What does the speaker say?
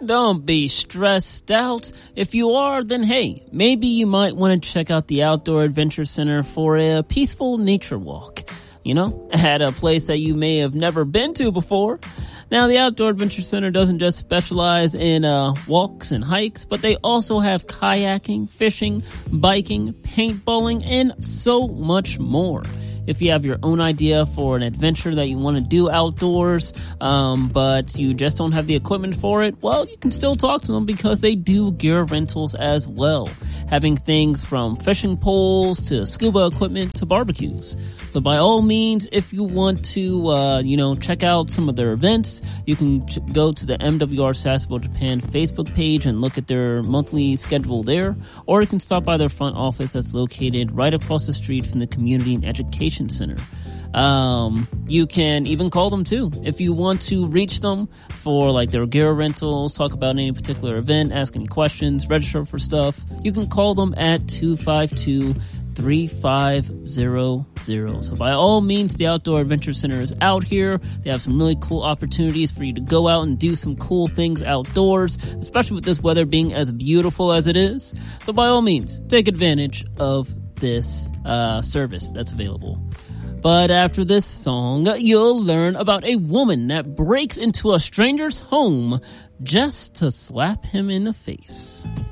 Don't be stressed out. If you are, then hey, maybe you might want to check out the Outdoor Adventure Center for a peaceful nature walk. You know, at a place that you may have never been to before. Now, the Outdoor Adventure Center doesn't just specialize in walks and hikes, but they also have kayaking, fishing, biking, paintballing, and so much more. If you have your own idea for an adventure that you want to do outdoors, but you just don't have the equipment for it, well, you can still talk to them because they do gear rentals as well, having things from fishing poles to scuba equipment to barbecues. So by all means, if you want to, check out some of their events, you can go to the MWR Sasebo Japan Facebook page and look at their monthly schedule there, or you can stop by their front office that's located right across the street from the Community and Education Center. You can even call them too. If you want to reach them for like their gear rentals, talk about any particular event, ask any questions, register for stuff, you can call them at 252-3500. So by all means, the Outdoor Adventure Center is out here. They have some really cool opportunities for you to go out and do some cool things outdoors, especially with this weather being as beautiful as it is. So by all means, take advantage of this service that's available. But after this song, you'll learn about a woman that breaks into a stranger's home just to slap him in the face.